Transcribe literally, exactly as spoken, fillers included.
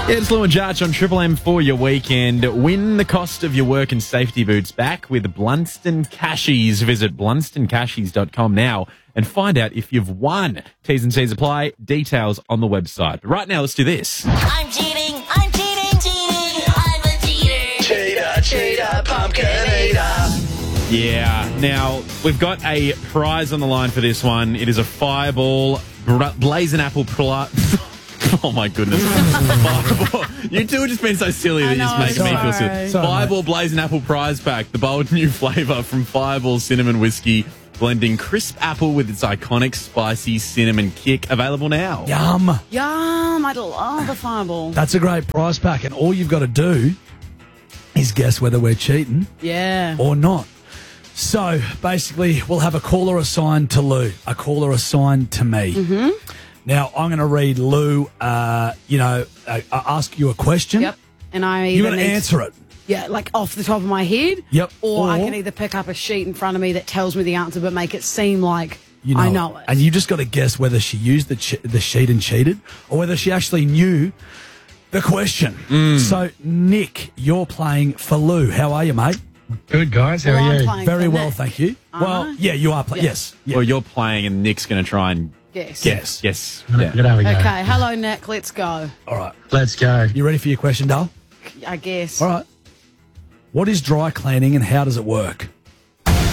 It's Lou and Jarch on Triple M for your weekend. Win the cost of your work and safety boots back with Blunston Cashies. Visit blunston cashies dot com now and find out if you've won. T's and C's apply. Details on the website. But right now, let's do this. I'm cheating, I'm cheating, cheating, I'm a cheater. Cheater, cheater, pumpkin eater. Yeah. Now, we've got a prize on the line for this one. It is a Fireball bra- Blazing Apple pl- Oh, my goodness. Fireball. You two have just been so silly that I you're just know, making me feel sorry. silly. Sorry, Fireball Blazing Apple prize pack. The bold new flavour from Fireball Cinnamon Whiskey, blending crisp apple with its iconic spicy cinnamon kick. Available now. Yum. Yum, I love the Fireball. That's a great prize pack, and all you've got to do is guess whether we're cheating Yeah. or not. So, basically, we'll have a caller assigned to Lou, a caller assigned to me. Mm-hmm. Now, I'm going to read Lou, uh, you know, uh, ask you a question. Yep. And I You're either going to need- answer it. Yeah, like off the top of my head. Yep. Or, I Or- can either pick up a sheet in front of me that tells me the answer but make it seem like You know I know it. And you just got to guess whether she used the, ch- the sheet and cheated or whether she actually knew the question. Mm. So, Nick, you're playing for Lou. How are you, mate? Good, guys. How Well, are I'm you? playing Very for well, Nick. thank you. Am well, I? yeah, you are playing. Yeah. Yes. Yeah. Well, you're playing and Nick's going to try and Guess. Yes. guess. Good, Yeah. how we go. Okay, hello, Nick. Let's go. All right. Let's go. You ready for your question, Dale? I guess. All right. What is dry cleaning and how does it work?